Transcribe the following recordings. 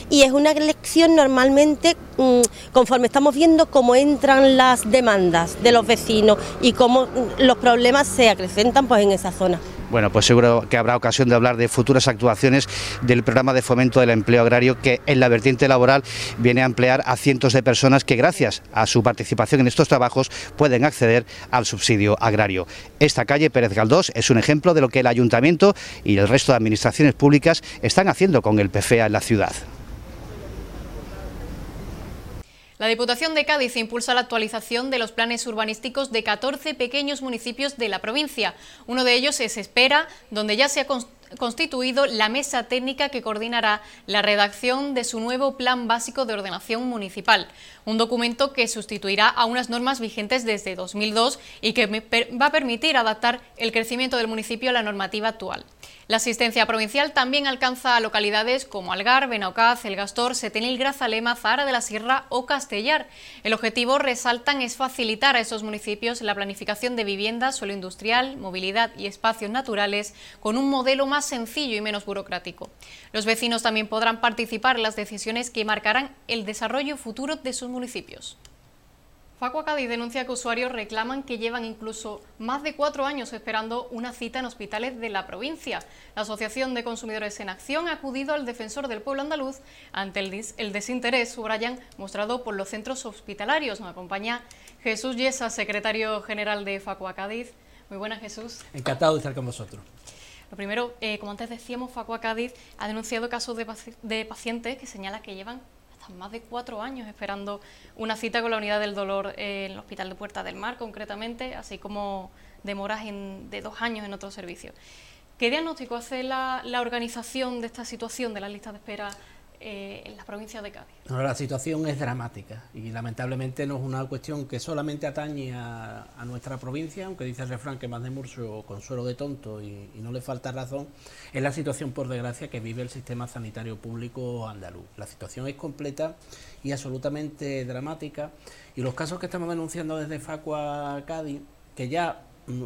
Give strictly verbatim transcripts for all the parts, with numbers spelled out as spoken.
y es una elección normalmente mmm, conforme estamos viendo cómo entran las demandas de los vecinos y cómo los problemas se acrecentan pues en esa zona. Bueno, pues seguro que habrá ocasión de hablar de futuras actuaciones del programa de fomento del empleo agrario, que en la vertiente laboral viene a emplear a cientos de personas que gracias a su participación en estos trabajos pueden acceder al subsidio agrario. Esta calle Pérez Galdós es un ejemplo de lo que el Ayuntamiento y el resto de administraciones públicas están haciendo con el P F E A en la ciudad. La Diputación de Cádiz impulsa la actualización de los planes urbanísticos de catorce pequeños municipios de la provincia. Uno de ellos es Espera, donde ya se ha constituido la mesa técnica que coordinará la redacción de su nuevo Plan Básico de Ordenación Municipal, un documento que sustituirá a unas normas vigentes desde dos mil dos y que va a permitir adaptar el crecimiento del municipio a la normativa actual. La asistencia provincial también alcanza a localidades como Algar, Benaocaz, El Gastor, Setenil, Grazalema, Zahara de la Sierra o Castellar. El objetivo, resaltan, es facilitar a esos municipios la planificación de viviendas, suelo industrial, movilidad y espacios naturales con un modelo más sencillo y menos burocrático. Los vecinos también podrán participar en las decisiones que marcarán el desarrollo futuro de sus municipios. Facua Cádiz denuncia que usuarios reclaman que llevan incluso más de cuatro años esperando una cita en hospitales de la provincia. La Asociación de Consumidores en Acción ha acudido al defensor del pueblo andaluz ante el, des el desinterés, subrayan, mostrado por los centros hospitalarios. Nos acompaña Jesús Yesa, secretario general de Facua Cádiz. Muy buenas, Jesús. Encantado de estar con vosotros. Lo primero, eh, como antes decíamos, Facua Cádiz ha denunciado casos de, paci de pacientes que señalan que llevan más de cuatro años esperando una cita con la unidad del dolor en el Hospital de Puerta del Mar, concretamente, así como demoras en, de dos años en otros servicios. ¿Qué diagnóstico hace la, la organización de esta situación de las listas de espera eh, en la provincia de Cádiz? No, la situación es dramática y lamentablemente no es una cuestión que solamente atañe a, a nuestra provincia, aunque dice el refrán que más de murcio consuelo de tonto y, y no le falta razón. Es la situación, por desgracia, que vive el sistema sanitario público andaluz. La situación es completa y absolutamente dramática, y los casos que estamos denunciando desde Facua Cádiz, que ya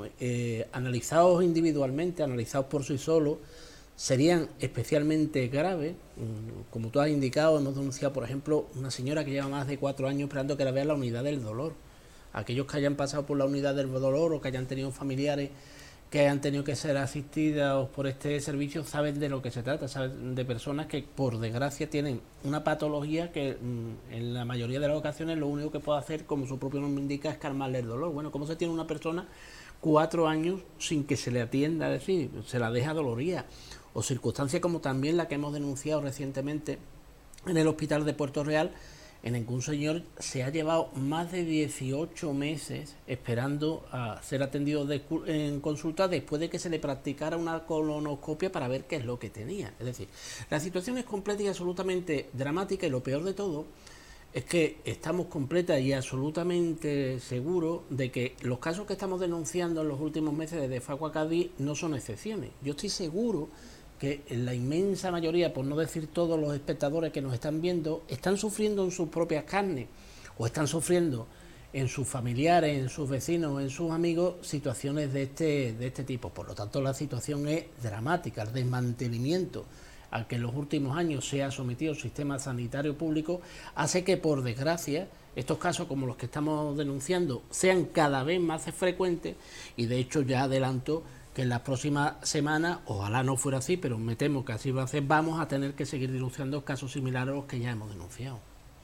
eh, analizados individualmente, analizados por sí solos, serían especialmente graves. Como tú has indicado, hemos denunciado, por ejemplo, una señora que lleva más de cuatro años esperando que la vea la unidad del dolor. Aquellos que hayan pasado por la unidad del dolor o que hayan tenido familiares que hayan tenido que ser asistidas por este servicio saben de lo que se trata, saben de personas que por desgracia tienen una patología que mmm, en la mayoría de las ocasiones lo único que puede hacer, como su propio nombre indica, es calmarle el dolor. Bueno, ¿cómo se tiene una persona cuatro años sin que se le atienda? Es decir, se la deja doloría. O circunstancias como también la que hemos denunciado recientemente en el hospital de Puerto Real, en el que un señor se ha llevado más de dieciocho meses esperando a ser atendido de, en consulta después de que se le practicara una colonoscopia para ver qué es lo que tenía. Es decir, la situación es completa y absolutamente dramática, y lo peor de todo es que estamos completa y absolutamente seguros de que los casos que estamos denunciando en los últimos meses desde Facua Cádiz no son excepciones. Yo estoy seguro que la inmensa mayoría, por no decir todos los espectadores que nos están viendo, están sufriendo en sus propias carnes o están sufriendo en sus familiares, en sus vecinos, en sus amigos, situaciones de este, de este tipo. Por lo tanto, la situación es dramática. El desmantelamiento al que en los últimos años se ha sometido el sistema sanitario público hace que, por desgracia, estos casos como los que estamos denunciando sean cada vez más frecuentes, y de hecho ya adelanto que en las próximas semanas, ojalá no fuera así, pero me temo que así va a ser, vamos a tener que seguir denunciando casos similares a los que ya hemos denunciado.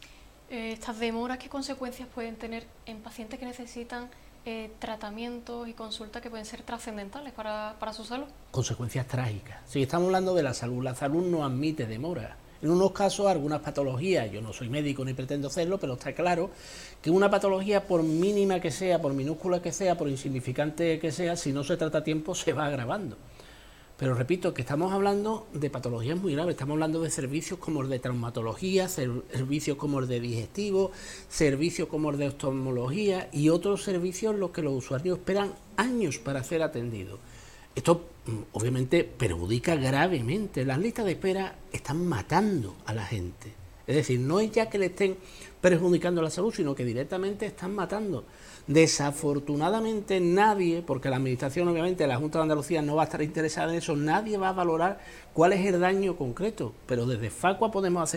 Eh, ¿Estas demoras qué consecuencias pueden tener en pacientes que necesitan eh, tratamientos y consultas que pueden ser trascendentales para, para su salud? Consecuencias trágicas. Si estamos hablando de la salud, la salud no admite demora. En unos casos, algunas patologías, yo no soy médico ni pretendo serlo, pero está claro que una patología, por mínima que sea, por minúscula que sea, por insignificante que sea, si no se trata a tiempo, se va agravando. Pero repito, que estamos hablando de patologías muy graves, estamos hablando de servicios como el de traumatología, servicios como el de digestivo, servicios como el de oftalmología y otros servicios en los que los usuarios esperan años para ser atendidos. Esto obviamente perjudica gravemente. Las listas de espera están matando a la gente. Es decir, no es ya que le estén perjudicando la salud, sino que directamente están matando. Desafortunadamente nadie, porque la Administración, obviamente, la Junta de Andalucía no va a estar interesada en eso, nadie va a valorar cuál es el daño concreto. Pero desde Facua podemos hacer